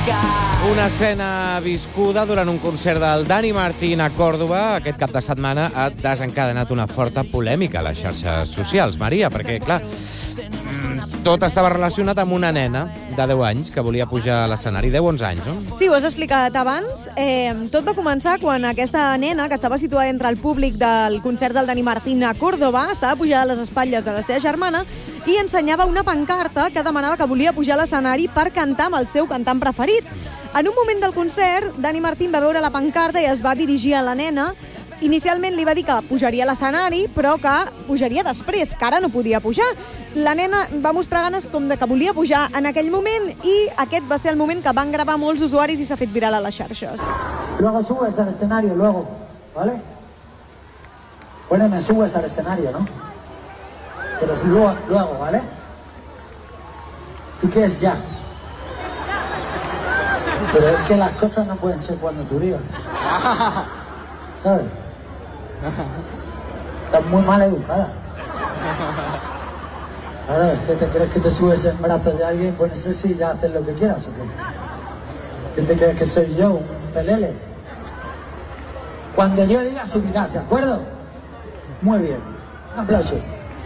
Una escena viscuda durant un concert del Dani Martín a Còrdova aquest cap de setmana ha desencadenat una forta polèmica a les xarxes socials, Maria, perquè, clar, tot estava relacionat amb una nena de 10 anys que volia pujar a l'escenari, 10-11 anys, no? Sí, ho has explicat abans. Tot va començar quan aquesta nena, que estava situada entre el públic del concert del Dani Martín a Còrdova, estava pujada a les espatlles de la seva germana i ensenyava una pancarta que demanava que volia pujar a l'escenari per cantar amb el seu cantant preferit. En un moment del concert, Dani Martín va veure la pancarta i es va dirigir a la nena. Inicialment li va dir que pujaria a l'escenari, però que pujaria després, que ara no podia pujar. La nena va mostrar ganes com de que volia pujar en aquell moment i aquest va ser el moment que van gravar molts usuaris i s'ha fet viral a les xarxes. Luego subes al escenario, luego, ¿vale? Poneme, subes al escenario, ¿no? Pero luego, ¿vale? ¿Tú quieres ya? Pero es que las cosas no pueden ser cuando tú digas. ¿Sabes? Estás muy mal educada. Claro, es que te crees que te subes en brazos de alguien, pones eso y ya haces lo que quieras, ¿o qué? ¿Quién te crees que soy yo, un pelele? Cuando yo diga subirás, ¿de acuerdo? Muy bien. Un aplauso.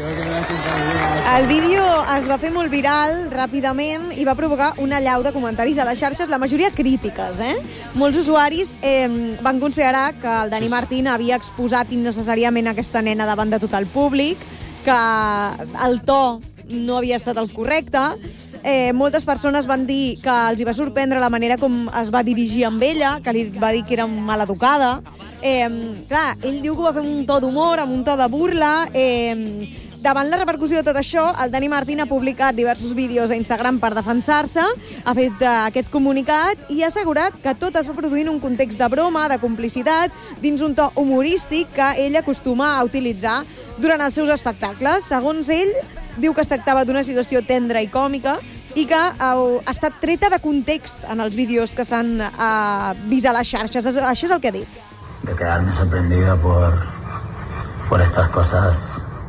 El vídeo es va fer molt viral ràpidament i va provocar una allau de comentaris a les xarxes, la majoria crítiques, Molts usuaris van considerar que el Dani Martín havia exposat innecessàriament aquesta nena davant de tot el públic, que el to no havia estat el correcte. Moltes persones van dir que els hi va sorprendre la manera com es va dirigir amb ella, que li va dir que era maleducada. Clar, ell diu que ho va fer amb un to d'humor, amb un to de burla. Davant la repercussió de tot això, el Dani Martín ha publicat diversos vídeos a Instagram per defensar-se, ha fet aquest comunicat i ha assegurat que tot es va produir en un context de broma, de complicitat, dins un to humorístic que ell acostuma a utilitzar durant els seus espectacles. Segons ell, diu que es tractava d'una situació tendra i còmica i que ha estat treta de context en els vídeos que s'han vist a les xarxes. Això és el que ha dit. De quedarme sorprendido por estas cosas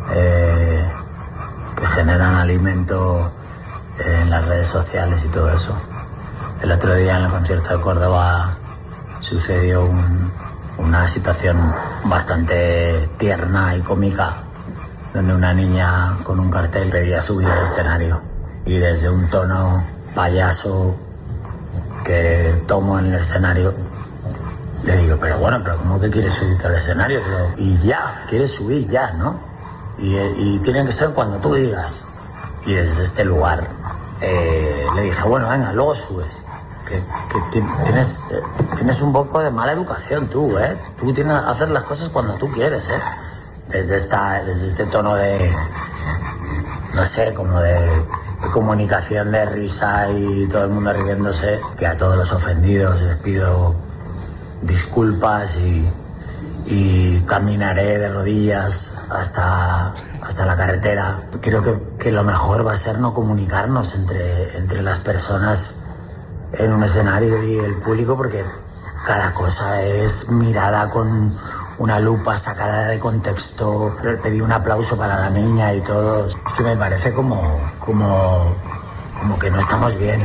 que generan alimento en las redes sociales y todo eso. El otro día en el concierto de Córdoba sucedió una situación bastante tierna y cómica, donde una niña con un cartel pedía subir al escenario y desde un tono payaso que tomo en el escenario le digo, pero ¿cómo que quieres subirte al escenario? Y ya, quieres subir ya, ¿no? Y tiene que ser cuando tú digas. Y desde este lugar le dije, bueno, venga, luego subes. Que tienes un poco de mala educación tú, Tú tienes que hacer las cosas cuando tú quieres, Desde este tono de, no sé, como de comunicación de risa y todo el mundo riéndose, que a todos los ofendidos les pido disculpas y caminaré de rodillas hasta la carretera. Creo que lo mejor va a ser no comunicarnos entre las personas en un escenario y el público, porque cada cosa es mirada con una lupa sacada de contexto. Pedí un aplauso para la niña y todo. Es que me parece como que no estamos bien.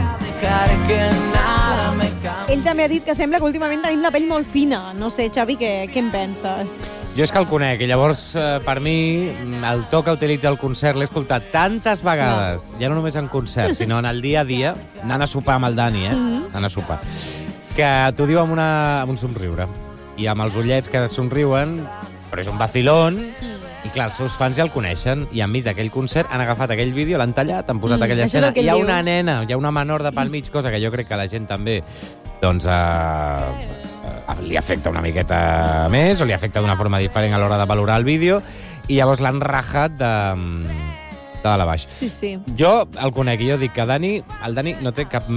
Ell també ha dit que sembla que últimament tenim la pell molt fina. No sé, Xavi, què en penses? Jo és que el conec, i llavors, per mi, el to que utilitza el concert l'he escoltat tantes vegades, ja no només en concert, sinó en el dia a dia, anant a sopar amb el Dani, anant a sopar, que t'ho diu amb un somriure. I amb els ullets que somriuen, però és un vacilón, i clar, els seus fans ja el coneixen, i han vist aquell concert, han agafat aquell vídeo, l'han tallat, han posat aquella escena. Hi ha una nena, hi ha una menor de pel mig, cosa que jo crec que la gent també doncs li afecta una miqueta més, o li afecta d'una forma diferent a l'hora de valorar el vídeo, i llavors l'han rajat de dalt a baix. Sí. Jo el conec, i jo dic que el Dani no té cap